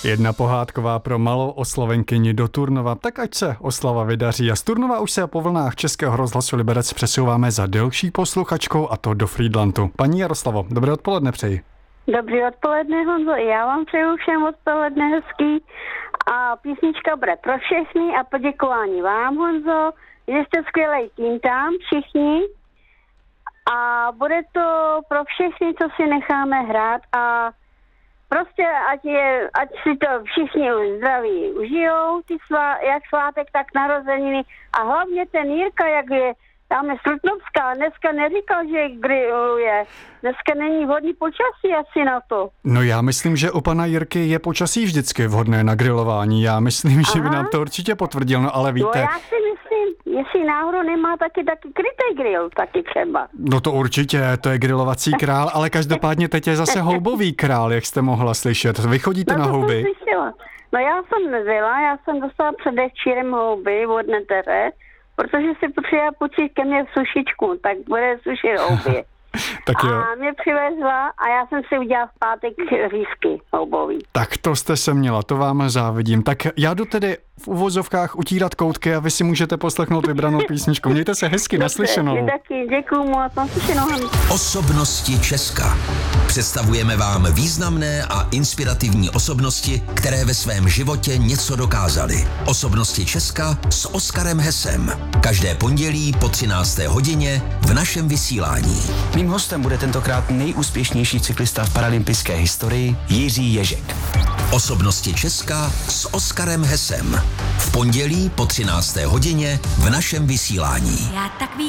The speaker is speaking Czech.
Jedna pohádková pro malou oslovenkyni do Turnova, tak ať se oslava vydaří. A z Turnova už se po vlnách Českého rozhlasu Liberec přesouváme za delší posluchačkou, a to do Frýdlantu. Paní Jaroslavo, dobré odpoledne přeji. Dobrý odpoledne, Honzo, i já vám přeju všem odpoledne hezký. A písnička bude pro všechny a poděkování vám, Honzo, že jste skvělej tým tam, všichni. A bude to pro všechny, co si necháme hrát a prostě ať si to všichni zdraví užijou, jak svátek, tak narozeniny. A hlavně ten Jirka, jak je, tam je Strutnovská, dneska neříkal, že grilluje. Dneska není vhodný počasí asi na to. No já myslím, že u pana Jirky je počasí vždycky vhodné na grilování. Já myslím, že by nám to určitě potvrdil, no ale víte... No já si myslím, jestli náhodou nemá taky krytý grill, taky třeba. No to určitě, to je grilovací král, ale každopádně teď je zase houbový král, jak jste mohla slyšet. Vy chodíte na houby? No já jsem nebyla, já jsem dostala předevčírem houby od netere, protože si potřeba počít ke mně sušičku, tak bude sušit houby. Tak jo. A mě přivezla a já jsem si udělala v pátek řízky houbový. Tak to jste se měla, to vám závidím. Tak já jdu tedy v uvozovkách utírat koutky a vy si můžete poslechnout vybranou písničku. Mějte se hezky, naslyšenou. Dobře, taky, děkuju moc, naslyšenou. Osobnosti Česka. Představujeme vám významné a inspirativní osobnosti, které ve svém životě něco dokázaly. Osobnosti Česka s Oskarem Hesem. Každé pondělí po 13. hodině v našem vysílání. Mým hostem bude tentokrát nejúspěšnější cyklista v paralympijské historii Jiří Ježek. Osobnosti Česka s Oskarem Hesem. V pondělí po 13. hodině v našem vysílání. Já tak